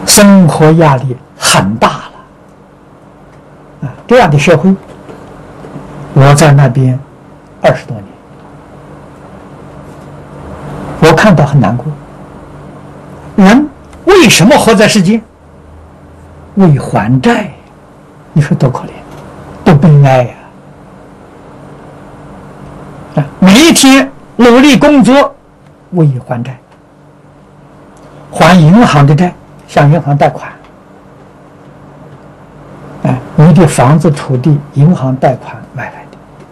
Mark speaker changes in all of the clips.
Speaker 1: 生活压力很大了。这样的社会，我在那边20多年，我看到很难过。人为什么活在世间？为还债。你说多可怜，多悲哀呀！每一天努力工作，为还债，还银行的债，向银行贷款。你的房子、土地，银行贷款买来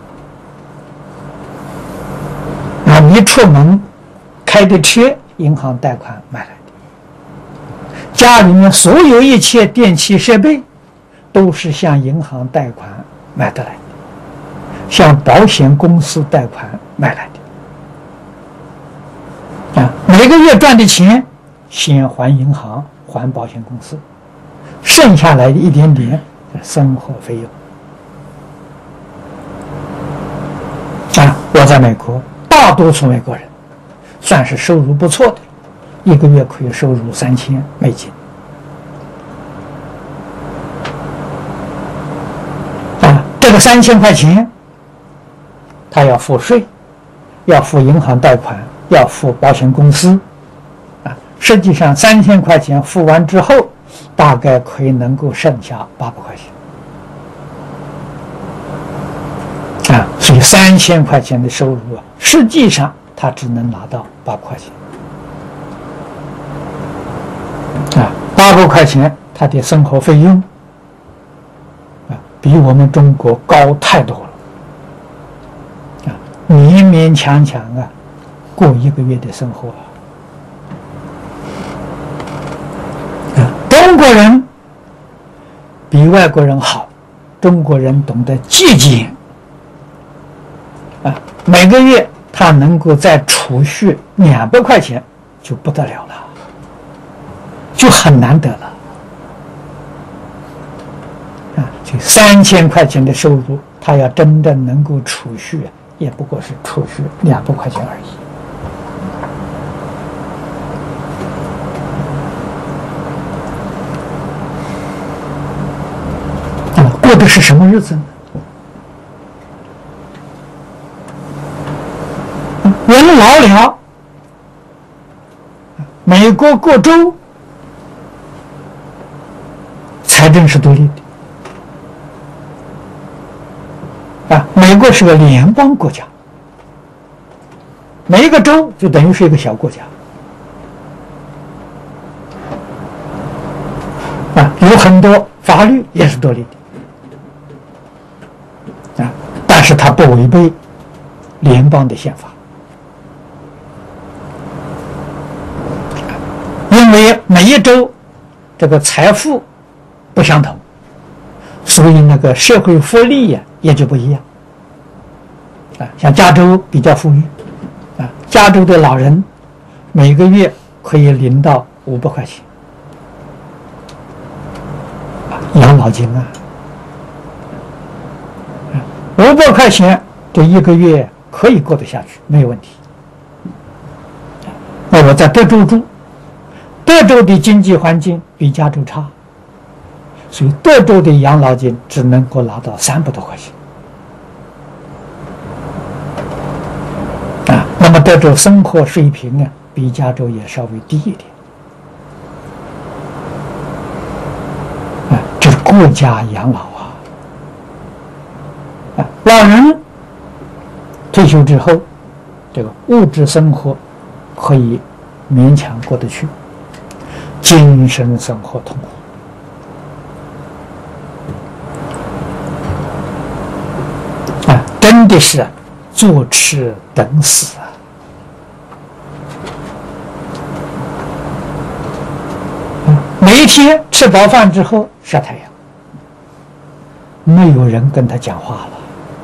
Speaker 1: 的。你出门开的车，银行贷款买来的。家里面所有一切电器设备，都是向银行贷款买得来的，向保险公司贷款买来的。每个月赚的钱，先还银行，还保险公司，剩下来的一点点生活费用。我在美国，大多数美国人算是收入不错的，一个月可以收入$3000。这个3000块钱，他要付税，要付银行贷款，要付保险公司。实际上3000块钱付完之后，大概可以能够剩下800块钱。所以3000块钱的收入实际上他只能拿到800块钱。800块钱他的生活费用比我们中国高太多了。勉勉强强过1个月的生活。中国人比外国人好，中国人懂得节俭。每个月他能够再储蓄200块钱就不得了了，就很难得了。就3000块钱的收入，他要真正能够储蓄，也不过是储蓄200块钱而已。过的是什么日子呢？人老了，美国各州财政是独立的。美国是个联邦国家，每一个州就等于是一个小国家。有很多法律也是独立的。但是它不违背联邦的宪法。因为每一州这个财富不相同，所以那个社会福利也就不一样。像加州比较富裕，加州的老人每个月可以领到500块钱养老金500块钱这1个月可以过得下去，没有问题。那我在德州住，德州的经济环境比加州差，所以德州的养老金只能够拿到300多块钱。那么德州生活水平比加州也稍微低一点。这是国家养老老人退休之后，这个物质生活可以勉强过得去，精神生活痛苦。真的是坐吃等死每一天吃饱饭之后晒太阳，没有人跟他讲话了。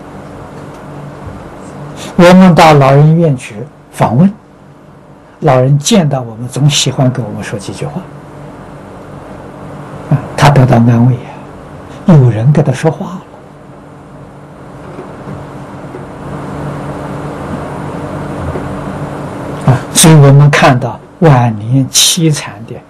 Speaker 1: 我们到老人院去访问，老人见到我们总喜欢跟我们说几句话，他得到安慰有人跟他说话了。所以我们看到晚年凄惨的